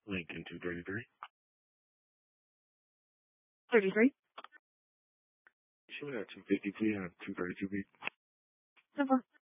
Lincoln 233. 33. Should we have 252 and 232 B? So far.